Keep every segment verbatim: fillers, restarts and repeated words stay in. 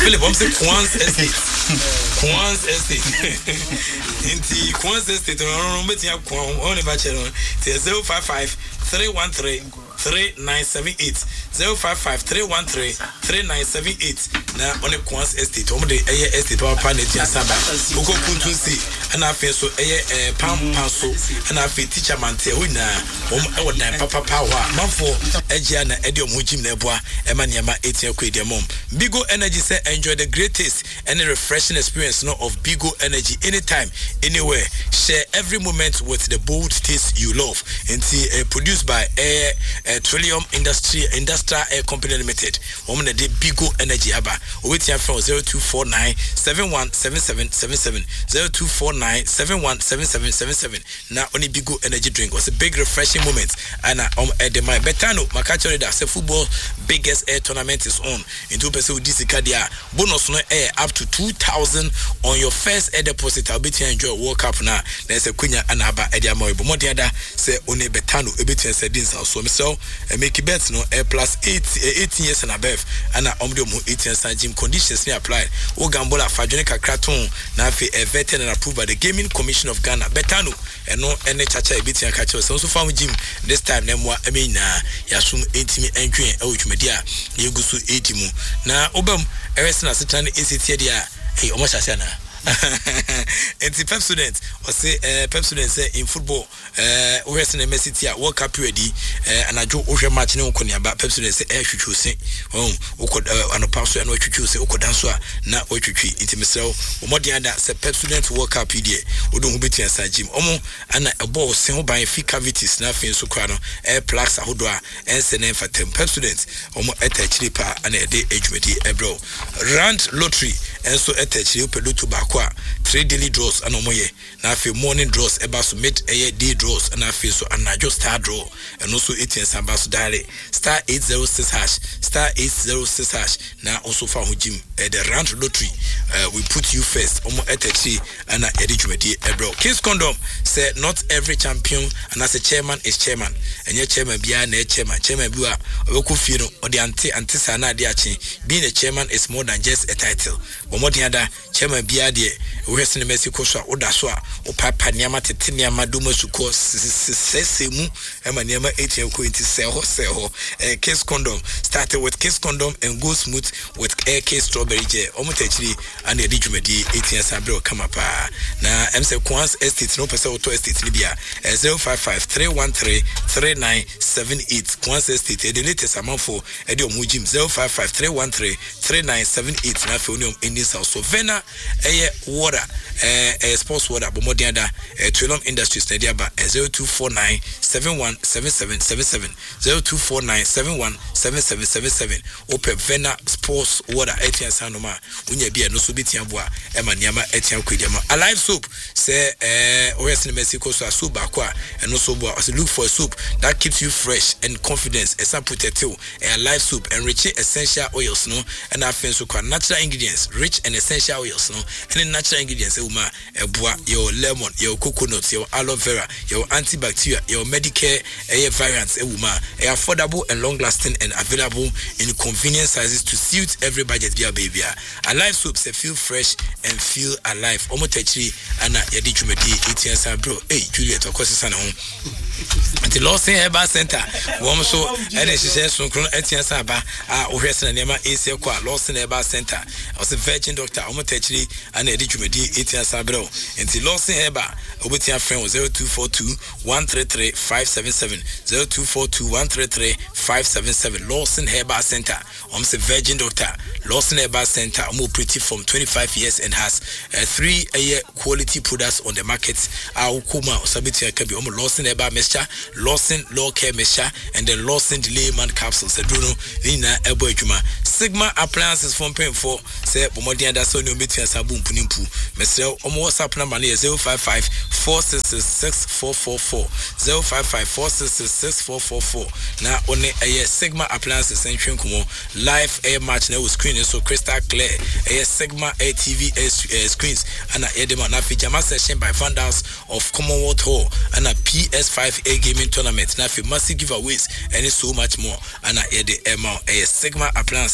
Philip, I'm saying Quans Estate. Quans Estate. Inti Quans Estate. I'm betting you Quan only bachelor. zero five five three one three three nine seven eight zero five five three one three three nine seven eight. Now on the Quans Estate, on the A Estate power planet Yasaba. Oko Kuntusi, and I feel so a Pam Paso, and I feel teacher Mante, winner, or Papa Power, Manfo, Ejiana, Edio Mujim Neboa, Emaniama, eighteen Quid mom. Bigo Energy say enjoy the greatest and a refreshing experience no, of Bigo Energy anytime, anywhere. Share every moment with the bold taste you love. And see, uh, produced by Air uh, Trillium Industry Industrial Air Company Limited. Woman the Bigo Energy Abba. Wait here from zero two four nine seven one seven seven seven seven zero two four nine seven one seven seven seven seven. Now only Bigo Energy drink was a big refreshing moment. And um at the my Betano Makacho that say football biggest air tournament is on. In two percent with this Cadia bonus no air up to two thousand on your first air deposit. I'll be to enjoy World Cup now. There's a Queen and Abba Edia Moy. But more the other say only Betano a bit and said this so so and make it bet no air plus eight eighteen years and above and I'm the eighteen gym conditions may apply. O Gambola Fajonica Kraton now for a vetted and approved by the Gaming Commission of Ghana. Betano and no any chacha a bit and catch us also found gym this time. Nemwa I mean Yasum eighteen entry and Ouch Media Yugusu eighty now Obam Eresna Satan is it here hey almost Ashana. And the Pep students or say uh, Pep students say in football uh we're in the Messi World Cup ready uh, and I do over match no konya but Pep students say eh chuchu say oh ukod ano pass and chuchu say ukodanso na ochuchu inti mesel omodianda say Pep students World Cup die odo hu beti ansa gym omo ana a ball say ho ban fi cavities na fin so kwa no air plaques ahodo a ense na fatem Pep students omo etachiri pa ana e de ejumedi ebro rand lottery enso etachiri pelutu ba three daily draws and omoye na fe morning draws eba so mid a day draws and afi so anajo star draw and also eighteen samba so diary star eight zero six hash star eight zero six hash na also fa ho gym uh, the round lottery uh, we put you first omo etachi and edi jumedi ebro Kings Condom say not every champion and as a chairman is chairman and your chairman bia na chairman chairman bua obeku fie no odi anti anti sana ade achi being a chairman is more than just a title omo de ada chairman bia de we have seen Mexico so oda so o papa niama tete niama do masuko sesemu ema niama eighteen ko inti seho seho eh Case Condom started with Case Condom and go smooth with air case strawberry gel omotachiri and the djumedi eighteen sabro kama pa na M C Quans Estate no person auto estate ni bia zero five five three one three three nine seven eight Quans Estate the latest amount for e de omujim zero five five three one three three nine seven eight na fe union in this house so Vena eh water eh uh, uh, sports water but more than that uh, Trillium Industries na dia ba zero two four nine seven one seven seven seven seven zero two four nine seven one seven seven seven seven open Vena sports water etian sanoma unya bia no so bitia boa e ma niama etian kwediama alive soap say eh oyes in Mexico so soap ba kwa and no so boa so look for a soap that keeps you fresh and confidence esa protective a alive soap enrich essential oils no and afen so kwa natural ingredients rich and essential oils no and natural ingredients uma eboa your lemon your coconut your aloe vera your antibacterial your medicare eh variants uma eh affordable and long lasting and available in convenient sizes to suit every budget via baby alive soap say feel fresh and feel alive omo tachiri ana yedi jumedi eighteen san bro hey Juliet okosisa na ho the Lawson Herbal Center wom so ene hihye sonkron eighteen san ba a ohwese na nema ese kwa Lawson Herbal Center was a virgin doctor omo tachiri ana yedi jumedi eighteen san bro enti Lawson Herbal obetia friend zero two four two one three three five seven seven zero two four two one three three five seven seven Lawson Herbal Center omo se virgin doctor Lawson Herbal Center omo operative from twenty-five years and has uh, three uh, quality products on the market a ukuma osabitia kabi omo Lawson Herbal mixture Lawson Law Care mixture and the Lawson Delay Man capsules edruno nina ebo adwuma Sigma appliances from paying for say bomodi anda so no metia sabu mpunimpu mesre omo WhatsApp number na zero five five four six six six four four four zero five five four six six six four four four na one a Sigma appliances entry kumo live air match na screen so crystal clear a Sigma A T V uh, screens and a edema na feature session by Vandals of Commonwealth Hall and a P S five A gaming tournament na fi massive giveaways and so much more and a ede amount a Sigma appliances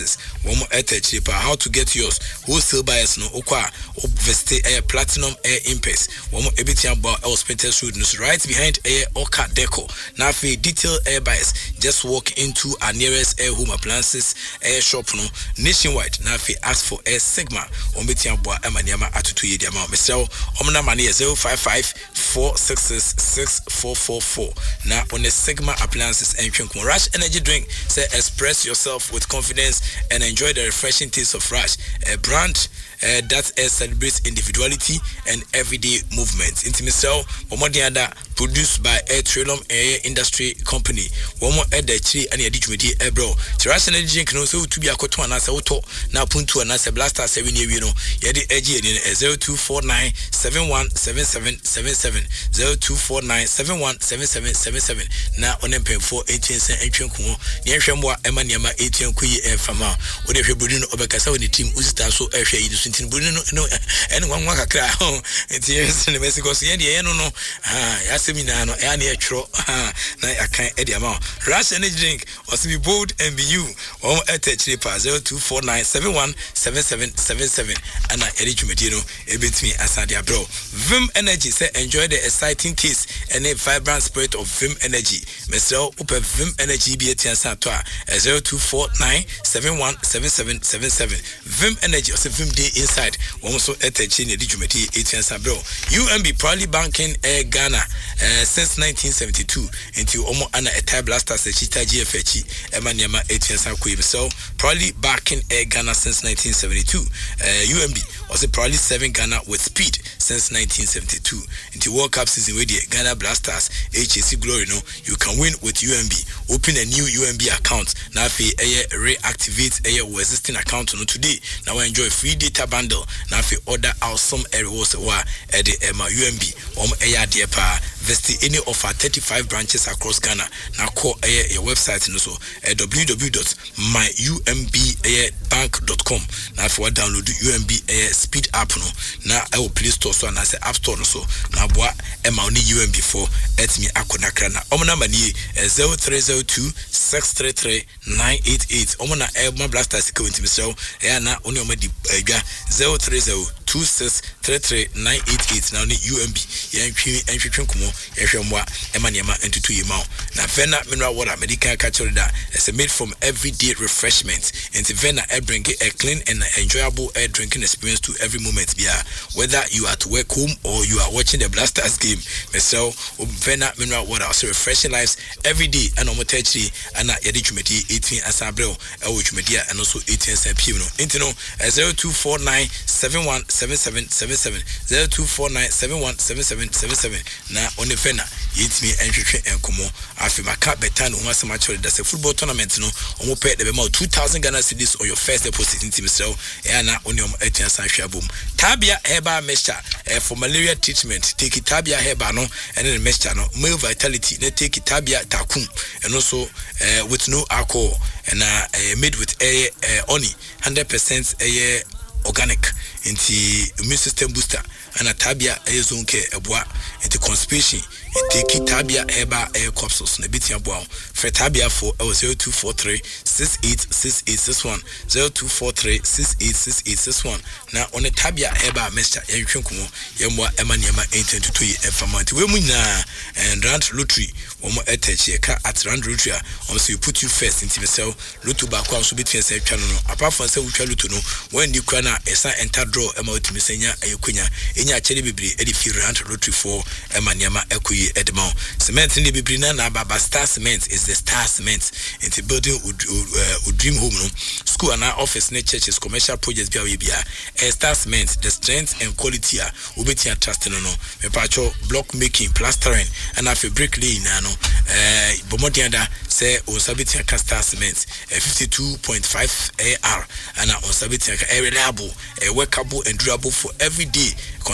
appliances one more at cheaper. How to get yours? Wholesale buyers no okwa obveste a platinum air impes one more everything about our sprinter shoot right behind air Oka Deco. Now for detailed air buyers just walk into our nearest air home appliances air shop no nationwide. Now for ask for air Sigma on betia boa emaniama atutu ye dia ma mesel omna mane zero five five four six six six four four four. Now on the Sigma appliances and Rush energy drink say express yourself with confidence and enjoy the refreshing taste of Rush, a brand uh, that uh, celebrates individuality and everyday movement. Intimisel Omodianda produced by Air Trelum Air Industry Company. One more at the tree and the additional air bro. Rush energy drink no so to be a cotton and as a auto now punto and as a blaster seven year you know yadi edgy in zero two four nine seven one seven seven seven seven zero two four nine seven one seven seven seven seven. Now on them paying for eighteen cent entry kumo near Shamwa Emaniama eighteen kui air from our what if you Bruno Obacasa in the team Usta so air shade in Bruno no and one waka cry home it's yes in the Mexico City no no ah Yaseminano and air tro ah I can't edit amount Rush energy drink was to be bold and be you or at zero two four nine seven one seven seven seven seven and I edit Medino a bit me as Adia bro Vim Energy say enjoy the exciting taste and a vibrant spirit of Vim Energy. Mister Upe Vim Energy be at zero two four nine seven one seven seven seven seven. Vim Energy also Vim Day inside. Also at the Chin Edumeti eighteen Sabro. U M B proudly banking Air Ghana uh, since nineteen seventy-two into Omo Anna Etai Blasters Chita G F H Emaniama eighteen Sakwe. So proudly backing Air Ghana since nineteen seventy-two. Uh, U M B also proudly serving Ghana with speed since nineteen seventy-two. Into World Cup season where the Ghana Blasters H A C Glory no you can win with U M B. Open a new U M B account. Now if you reactivate a existing account no today. Now enjoy free data bundle. Now if you order out some areas wa at the U M B um a dear pa visit any of our thirty-five branches across Ghana. Now call a your website no so at w w w dot my u m b bank dot com. Now if you download the U M B a speed app no now I will Play Store so and I say App Store no so now boy am only U M B for at me akona krana omna mani zero three zero two six three three nine eight eight omna my blasters go into me so ya na oni omadi edwa zero three zero two six three three nine eight eight now ni U M B ya ntwi ntwetwe nkomo ya hwemwa emaniema entutu yima na Vena mineral water medical catcher that is made from everyday refreshment and Vena air bring a clean and enjoyable air drinking experience to every moment yeah whether you are at work home or you are watching the Blasters game so Vena mineral water also refreshing lives every day and omotechi and yedi chumeti eighteen asabrel ewo chumedia and also eighteen cent no intino zero two four nine seven one seven seven seven seven zero two four nine seven one seven seven seven seven na on the Vena yitimi enhwehwe enkomo afi maka betan no asema chore da se football tournament no omo pay the be two thousand Ghana cedis on your first deposit in team so e na oni omo eighteen san hwabom Tabia Herbal Mixture uh, for malaria treatment take it Tabia Herbal no and then mixture no male vitality they take it Tabia Takum and also uh, with no alcohol and uh, uh, made with a uh, only one hundred percent uh, organic into immune system booster and a Tabia a zone care a bois into conspiracy and take it Tabia Herbal air capsules na bitia boa for Tabia for zero two four three six eight six eight six one zero two four three six eight six eight six one na on a Tabia Herbal Mixture ya hwenkumo yemwa emaniema eighteen to two informant we mu na and Rand Lottery omo etechi ka at Rand Lottery on so you put you first into yourself lotto ba kwa so between say twa no apart from say we twa lotto no when the kwana esa enter draw ema otimi senya ayekonya enya akere bebre e di fi Rand Lottery for emaniema ekoyi edmo cement ndi bebre na na baba Star Cement is the Star Cement into building would uh, dream home no school and office ne churches commercial projects bia we bia Star Cement the strength and quality a obetia trust no no me pacho block making plastering and afi brick laying na no eh bomodianda say on sabitia Star Cement fifty-two point five A R and on sabitia reliable, workable and durable for every day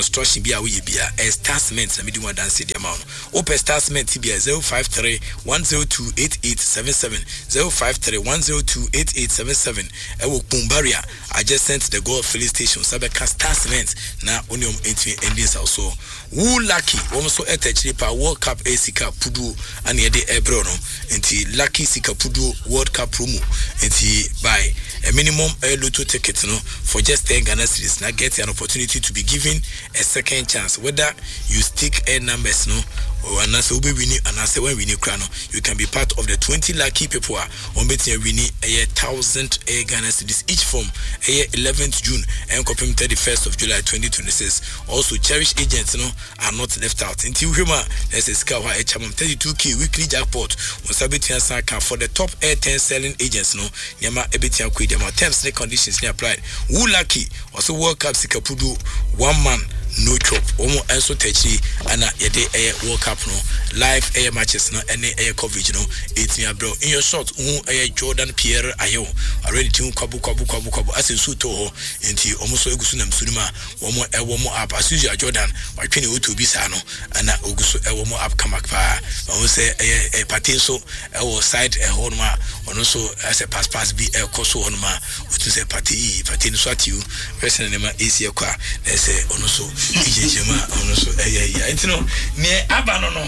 construction bi a wo ye bia a Star Cement na me di one dance di amount open Star Cement bia zero five three one zero two eight eight seven seven zero five three one zero two eight eight seven seven e wo Kumbaria adjacent the Gold Filling Station Sabeka Star Cement na onium entry endings also who lucky wo so etachiri pa World Cup A Sika Pudu and ye de ebro no enti lucky Sika Pudu World Cup promo enti buy a minimum a lotto ticket no for just ten Ghana cedis now get an opportunity to be given a second chance whether you stick a numbers no or anasa ube winning anasa when winning crown you can be part of the twenty lucky people on betting winning a thousand a Ghana cedis each form a eleventh June and copy thirty-first of July twenty twenty-six. Also cherished agents no are not left out until Huma there's a scout a cham thirty-two K weekly jackpot was sabitia saka for the top air ten selling agents no yama ebitia kwi dem terms and conditions ni applied. Who lucky also World Cup Sika Pudu one man no chop omo enso techi ana yede air World Cup no live air matches no any air coverage no eighteen bro in your shot who air Jordan Pierre Ayo already team kwabu kwabu kwabu kwabu asensu to ho enti omo so egusu na msurima omo e womo up as usual Jordan watwene oto bi sa no ana ogusu e womo up kamakpa omo say e party so e wo side e ho no ma ono so as a pass pass bi e koso ono ma otu say party party no so atiu person ne ma esi ekwa na say ono so ijejema ono so eh eh enti no ne abano no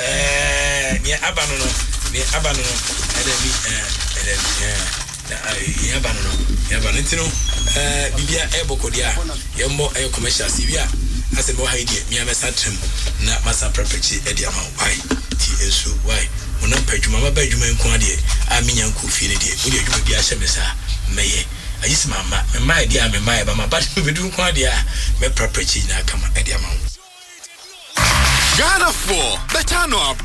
eh ne abano no ne abano no ele bi eh ele eh ya abano no ya abano enti no eh bibia e bokodia ye mbo e commercial sibia ase bo haidie mi amesa trem na masa prepechi e dia ma why ti esu why ona padwuma ma badwuma nko ade a menya nko fie ne die wo de adwuma bi a hye mesa meye ayisi mama me mai dia me mai ba ma ba me du nko ade a me prepechi na kama e dia ma Ghana four better no